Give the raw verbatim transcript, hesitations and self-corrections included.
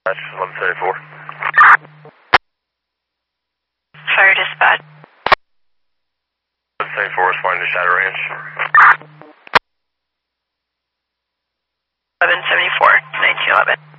That's eleven seventy-four. Fire dispatch. eleven seventy-four is flying to Shadow Ranch. eleven seventy-four, nineteen eleven.